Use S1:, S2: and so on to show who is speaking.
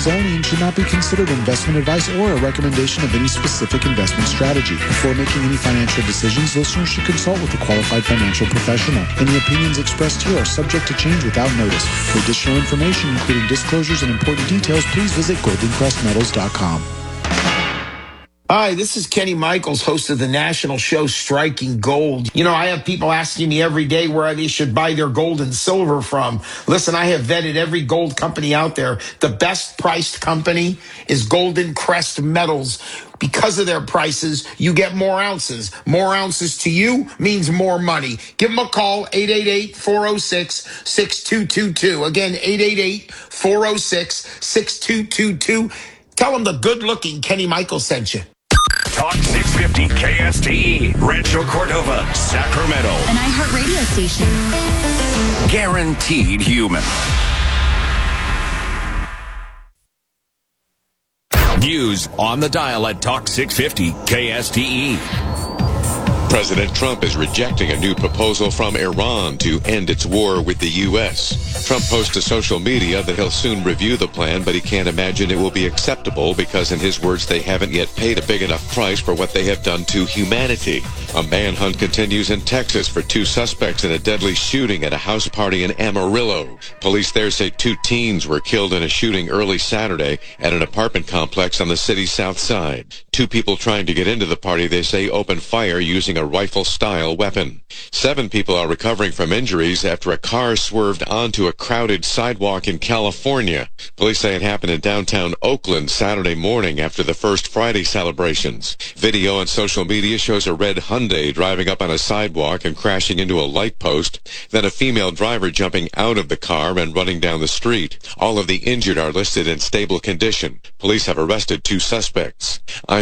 S1: purposes only and should not be considered investment advice or a recommendation of any specific investment strategy. Before making any financial decisions, listeners should consult with a qualified financial professional. Any opinions expressed here are subject to change without notice. For additional information, including disclosures and important details, please visit goldencrestmetals.com.
S2: Hi, this is Kenny Michaels, host of the national show Striking Gold. You know, I have people asking me every day where they should buy their gold and silver from. Listen, I have vetted every gold company out there. The best priced company is Golden Crest Metals. Because of their prices, you get more ounces. More ounces to you means more money. Give them a call, 888-406-6222. Again, 888-406-6222. Tell them the good-looking Kenny Michaels sent you.
S3: Talk 650 KSTE, Rancho Cordova, Sacramento.
S4: An iHeart radio station.
S3: Guaranteed human. News on the dial at Talk 650 KSTE.
S5: President Trump is rejecting a new proposal from Iran to end its war with the U.S. Trump posts to social media that he'll soon review the plan, but he can't imagine it will be acceptable because, in his words, they haven't yet paid a big enough price for what they have done to humanity. A manhunt continues in Texas for two suspects in a deadly shooting at a house party in Amarillo. Police there say two teens were killed in a shooting early Saturday at an apartment complex on the city's south side. Two people trying to get into the party, they say, opened fire using a rifle-style weapon. 7 people are recovering from injuries after a car swerved onto a crowded sidewalk in California. Police say it happened in downtown Oakland Saturday morning after the First Friday celebrations. Video on social media shows a red Hyundai driving up on a sidewalk and crashing into a light post, then a female driver jumping out of the car and running down the street. All of the injured are listed in stable condition. Police have arrested 2 suspects.